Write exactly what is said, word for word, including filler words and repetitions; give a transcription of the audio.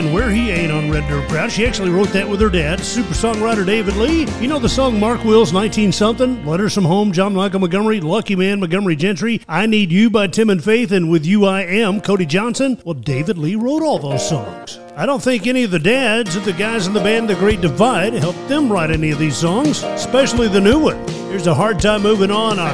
Where He Ain't on Red Dirt Proud. She actually wrote that with her dad, super songwriter David Lee. You know the song Mark Wills, nineteen something? Letters from Home, John Michael Montgomery, Lucky Man, Montgomery Gentry, I Need You by Tim and Faith, and With You I Am, Cody Johnson. Well, David Lee wrote all those songs. I don't think any of the dads of the guys in the band The Great Divide helped them write any of these songs, especially the new one. Here's A Hard Time Moving On on